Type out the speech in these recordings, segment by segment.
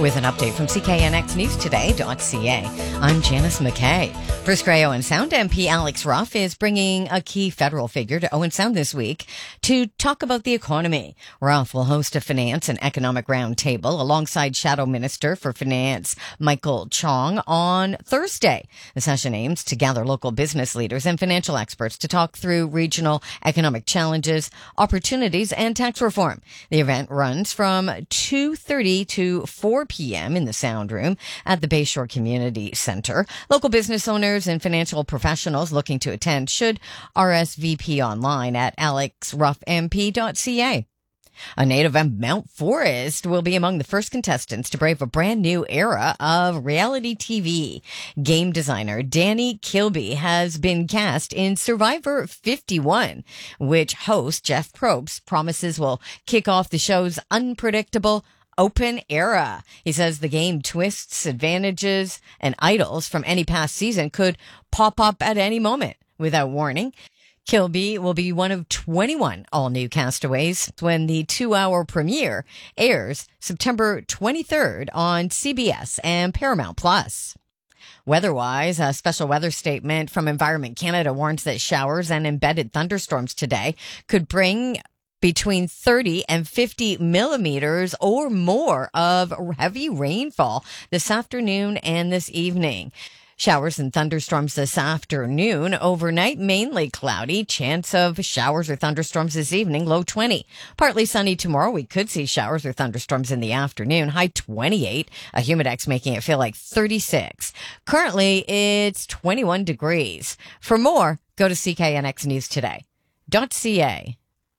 with an update from CKNXNewsToday.ca. I'm Janice McKay. First Grey Owen Sound MP Alex Ruff is bringing a key federal figure to Owen Sound this week to talk about the economy. Ruff will host a finance and economic roundtable alongside Shadow Minister for Finance Michael Chong on Thursday. The session aims to gather local business leaders and financial experts to talk through regional economic challenges, opportunities, and tax reform. The event runs from 2:30 to 4 p.m. in the Sound Room at the Bayshore Community Centre. Local business owners and financial professionals looking to attend should RSVP online at alexruffmp.ca. A native of Mount Forest will be among the first contestants to brave a brand new era of reality TV. Game designer Danny Kilby has been cast in Survivor 51, which host Jeff Probst promises will kick off the show's unpredictable open era. He says the game twists, advantages, and idols from any past season could pop up at any moment without warning. Kilby will be one of 21 all-new castaways when the 2-hour premiere airs September 23rd on CBS and Paramount+. Weather-wise, a special weather statement from Environment Canada warns that showers and embedded thunderstorms today could bring between 30 and 50 millimeters or more of heavy rainfall this afternoon and this evening. Showers and thunderstorms this afternoon. Overnight, mainly cloudy. Chance of showers or thunderstorms this evening, low 20. Partly sunny tomorrow. We could see showers or thunderstorms in the afternoon, high 28. A humidex making it feel like 36. Currently, it's 21 degrees. For more, go to CKNXNewsToday.ca.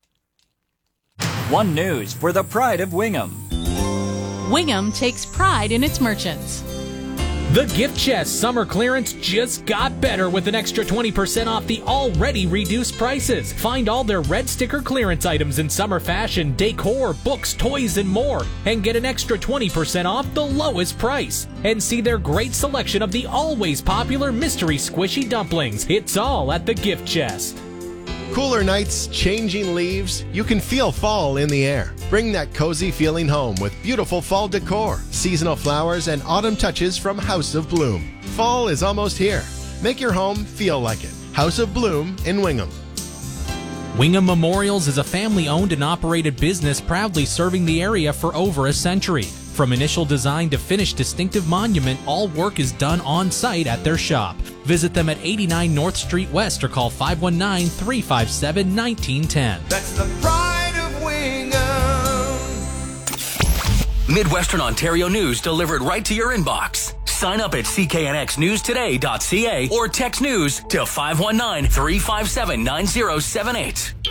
One News for the pride of Wingham. Wingham takes pride in its merchants. The Gift Chest summer clearance just got better with an extra 20% off the already reduced prices. Find all their red sticker clearance items in summer fashion, decor, books, toys, and more. And get an extra 20% off the lowest price. And see their great selection of the always popular mystery squishy dumplings. It's all at the Gift Chest. Cooler nights, changing leaves, you can feel fall in the air. Bring that cozy feeling home with beautiful fall decor, seasonal flowers, and autumn touches from House of Bloom. Fall is almost here. Make your home feel like it. House of Bloom in Wingham. Wingham Memorials is a family-owned and operated business proudly serving the area for over a century. From initial design to finished distinctive monument, all work is done on-site at their shop. Visit them at 89 North Street West or call 519-357-1910. That's the pride of Wingham. Midwestern Ontario news delivered right to your inbox. Sign up at CKNXNewsToday.ca or text news to 519-357-9078.